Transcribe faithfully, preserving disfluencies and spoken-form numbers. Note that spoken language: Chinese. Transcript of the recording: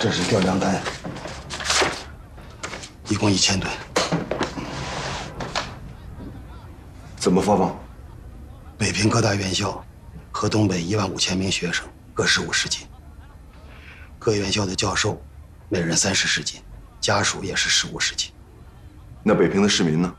这是调粮单，一共一千吨。 怎么发放？ 北平各大院校和东北一万五千名学生各十五十斤，各院校的教授每人三十十斤，家属也是十五十斤。 那北平的市民呢？